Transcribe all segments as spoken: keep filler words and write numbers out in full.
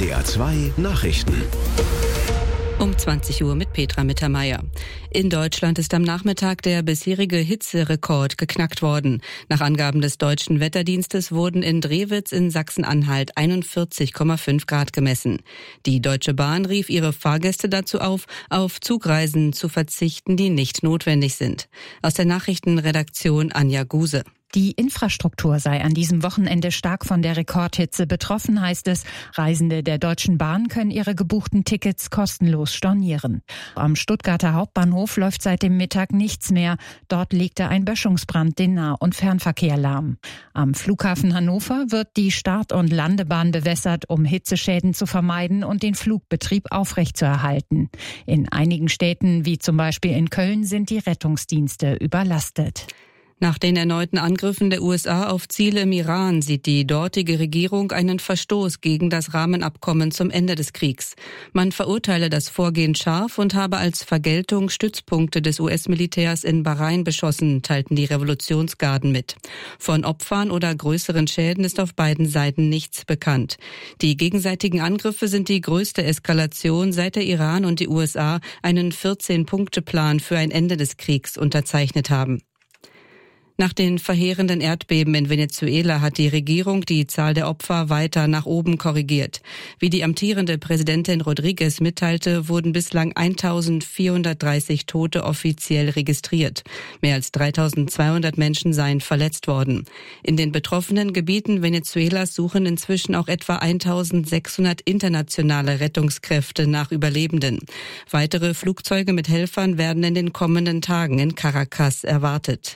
D R zwei Nachrichten. Um zwanzig Uhr mit Petra Mittermeier. In Deutschland ist am Nachmittag der bisherige Hitzerekord geknackt worden. Nach Angaben des Deutschen Wetterdienstes wurden in Drewitz in Sachsen-Anhalt einundvierzig Komma fünf Grad gemessen. Die Deutsche Bahn rief ihre Fahrgäste dazu auf, auf Zugreisen zu verzichten, die nicht notwendig sind. Aus der Nachrichtenredaktion Anja Guse. Die Infrastruktur sei an diesem Wochenende stark von der Rekordhitze betroffen, heißt es. Reisende der Deutschen Bahn können ihre gebuchten Tickets kostenlos stornieren. Am Stuttgarter Hauptbahnhof läuft seit dem Mittag nichts mehr. Dort legte ein Böschungsbrand den Nah- und Fernverkehr lahm. Am Flughafen Hannover wird die Start- und Landebahn bewässert, um Hitzeschäden zu vermeiden und den Flugbetrieb aufrechtzuerhalten. In einigen Städten, wie zum Beispiel in Köln, sind die Rettungsdienste überlastet. Nach den erneuten Angriffen der U S A auf Ziele im Iran sieht die dortige Regierung einen Verstoß gegen das Rahmenabkommen zum Ende des Kriegs. Man verurteile das Vorgehen scharf und habe als Vergeltung Stützpunkte des U S-Militärs in Bahrain beschossen, teilten die Revolutionsgarden mit. Von Opfern oder größeren Schäden ist auf beiden Seiten nichts bekannt. Die gegenseitigen Angriffe sind die größte Eskalation, seit der Iran und die U S A einen vierzehn-Punkte-Plan für ein Ende des Kriegs unterzeichnet haben. Nach den verheerenden Erdbeben in Venezuela hat die Regierung die Zahl der Opfer weiter nach oben korrigiert. Wie die amtierende Präsidentin Rodriguez mitteilte, wurden bislang eintausendvierhundertdreißig Tote offiziell registriert. Mehr als dreitausendzweihundert Menschen seien verletzt worden. In den betroffenen Gebieten Venezuelas suchen inzwischen auch etwa eintausendsechshundert internationale Rettungskräfte nach Überlebenden. Weitere Flugzeuge mit Helfern werden in den kommenden Tagen in Caracas erwartet.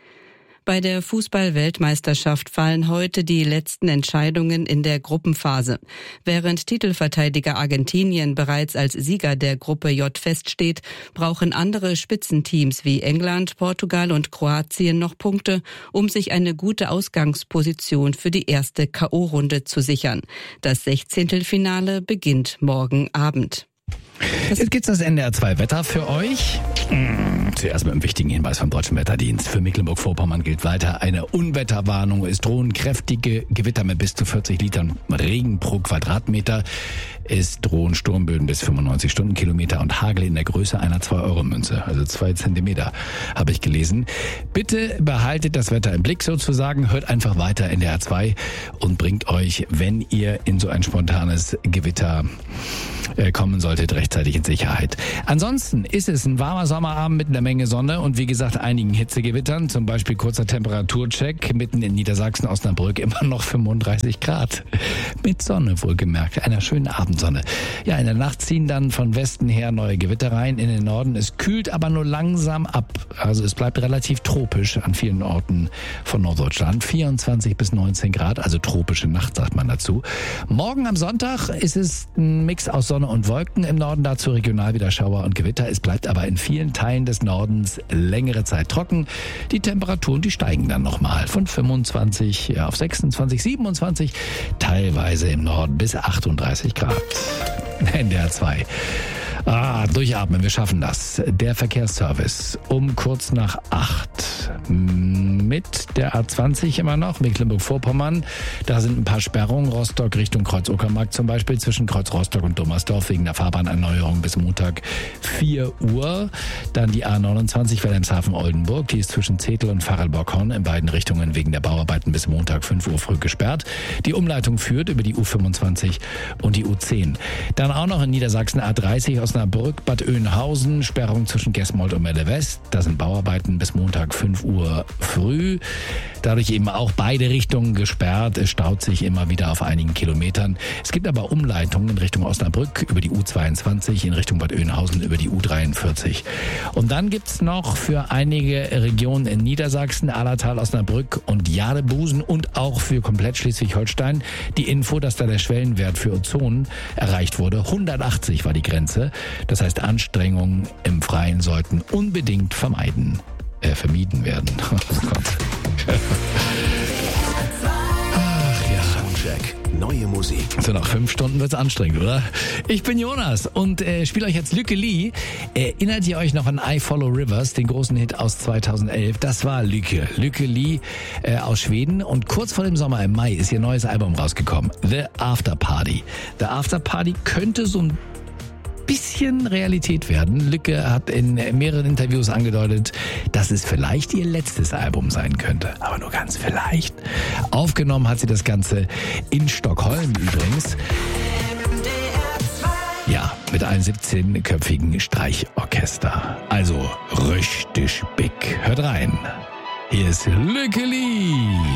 Bei der Fußball-Weltmeisterschaft fallen heute die letzten Entscheidungen in der Gruppenphase. Während Titelverteidiger Argentinien bereits als Sieger der Gruppe J feststeht, brauchen andere Spitzenteams wie England, Portugal und Kroatien noch Punkte, um sich eine gute Ausgangsposition für die erste K O-Runde zu sichern. Das Sechzehntelfinale beginnt morgen Abend. Jetzt gibt's das N D R zwei Wetter für euch. Zuerst mit einem wichtigen Hinweis vom Deutschen Wetterdienst. Für Mecklenburg-Vorpommern gilt weiter eine Unwetterwarnung. Es drohen kräftige Gewitter mit bis zu vierzig Litern Regen pro Quadratmeter. Es drohen Sturmböen bis fünfundneunzig Stundenkilometer und Hagel in der Größe einer zwei Euro Münze, also zwei Zentimeter, habe ich gelesen. Bitte behaltet das Wetter im Blick sozusagen, hört einfach weiter N D R zwei und bringt euch, wenn ihr in so ein spontanes Gewitter äh, kommen solltet, rechtzeitig in Sicherheit. Ansonsten ist es ein warmer Sommerabend mit einer Menge Sonne und wie gesagt einigen Hitzegewittern, zum Beispiel kurzer Temperaturcheck, mitten in Niedersachsen, Osnabrück immer noch fünfunddreißig Grad. Mit Sonne wohlgemerkt, einer schönen Abendsonne. Ja, in der Nacht ziehen dann von Westen her neue Gewitter rein in den Norden. Es kühlt aber nur langsam ab. Also es bleibt relativ tropisch an vielen Orten von Norddeutschland. vierundzwanzig bis neunzehn Grad, also tropische Nacht, sagt man dazu. Morgen am Sonntag ist es ein Mix aus Sonne und Wolken. Im Norden dazu regional wieder Schauer und Gewitter. Es bleibt aber in vielen Teilen des Nordens längere Zeit trocken. Die Temperaturen, die steigen dann nochmal von fünfundzwanzig ja, auf sechsundzwanzig, siebenundzwanzig, teilweise im Norden bis achtunddreißig Grad. N D R zwei. Ah, durchatmen, wir schaffen das. Der Verkehrsservice um kurz nach acht. Mit der A zwanzig immer noch, Mecklenburg-Vorpommern. Da sind ein paar Sperrungen. Rostock Richtung Kreuz-Uckermark zum Beispiel, zwischen Kreuz Rostock und Dommersdorf wegen der Fahrbahnerneuerung bis Montag vier Uhr. Dann die A neunundzwanzig Wilhelmshaven-Oldenburg. Die ist zwischen Zetel und Farelborghorn in beiden Richtungen wegen der Bauarbeiten bis Montag fünf Uhr früh gesperrt. Die Umleitung führt über die U fünfundzwanzig und die U zehn. Dann auch noch in Niedersachsen A dreißig Osnabrück, Bad Oeynhausen, Sperrung zwischen Gesmold und Melle West. Da sind Bauarbeiten bis Montag fünf Uhr früh. Dadurch eben auch beide Richtungen gesperrt. Es staut sich immer wieder auf einigen Kilometern. Es gibt aber Umleitungen in Richtung Osnabrück über die U zweiundzwanzig, in Richtung Bad Oeynhausen über die U dreiundvierzig. Und dann gibt's noch für einige Regionen in Niedersachsen, Allertal, Osnabrück und Jadebusen und auch für komplett Schleswig-Holstein die Info, dass da der Schwellenwert für Ozon erreicht wurde. hundertachtzig war die Grenze. Das heißt, Anstrengungen im Freien sollten unbedingt vermeiden, äh, vermieden werden. Oh Gott. Ach ja. Track. Neue Musik. So, nach fünf Stunden wird's anstrengend, oder? Ich bin Jonas und äh, spiele euch jetzt Lykke Li. Erinnert ihr euch noch an I Follow Rivers, den großen Hit aus zweitausendelf? Das war Lykke. Lykke Li äh, aus Schweden. Und kurz vor dem Sommer, im Mai, ist ihr neues Album rausgekommen. The After Party. The After Party könnte so ein bisschen Realität werden. Lykke hat in mehreren Interviews angedeutet, dass es vielleicht ihr letztes Album sein könnte. Aber nur ganz vielleicht. Aufgenommen hat sie das Ganze in Stockholm übrigens. Ja, mit einem siebzehnköpfigen Streichorchester. Also richtig big. Hört rein. Hier ist Lykke Li.